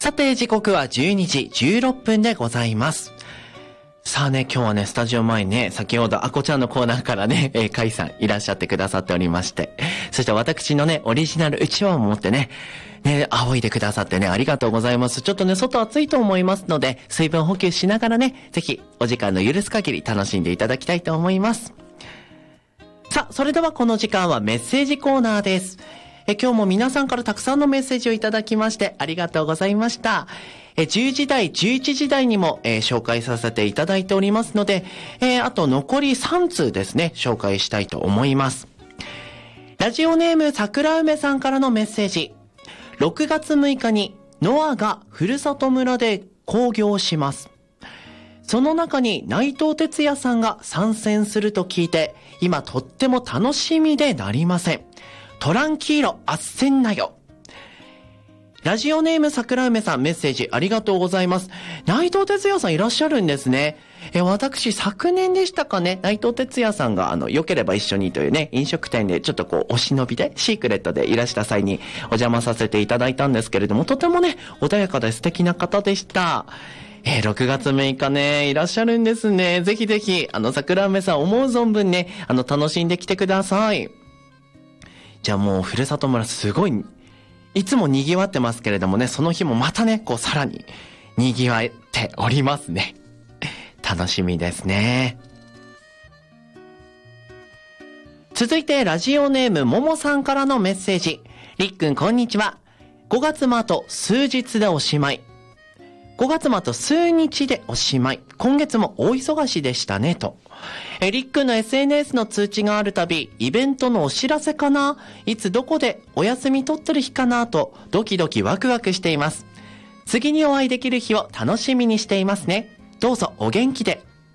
さて時刻は12時16分でございます。さあね、今日はね、スタジオ前にね、先ほどあこちゃんのコーナーからね、かいさんいらっしゃってくださっておりまして、そして私のね、オリジナルうちわを持ってね、仰いでくださってね、ありがとうございます。ちょっとね、外暑いと思いますので、水分補給しながらね、ぜひお時間の許す限り楽しんでいただきたいと思います。さあ、それではこの時間はメッセージコーナーです。今日も皆さんからたくさんのメッセージをいただきましてありがとうございました。10時台、11時台にも、紹介させていただいておりますので、あと残り3通ですね、紹介したいと思います。ラジオネーム桜梅さんからのメッセージ。6月6日にノアがふるさと村で興行します。その中に内藤哲也さんが参戦すると聞いて、今とっても楽しみでなりません。トランキーロあっせんなよ。ラジオネーム桜梅さん、メッセージありがとうございます。内藤哲也さんいらっしゃるんですね。私昨年でしたかね、内藤哲也さんが良ければ一緒にというね、飲食店でちょっとこうお忍びでシークレットでいらした際にお邪魔させていただいたんですけれども、とてもね穏やかで素敵な方でした。6月6日ね、いらっしゃるんですね。ぜひぜひ桜梅さん思う存分ね楽しんできてください。じゃあもうふるさと村すごいいつも賑わってますけれどもね、その日もまたねこうさらに賑わっておりますね。楽しみですね。続いてラジオネームももさんからのメッセージ。りっくんこんにちは。5月もあと数日でおしまい。5月もあと数日でおしまい。今月も大忙しでしたねと。りっくんの SNS の通知があるたび、イベントのお知らせかな、いつどこでお休み取ってる日かなとドキドキワクワクしています。次にお会いできる日を楽しみにしていますね。どうぞお元気で。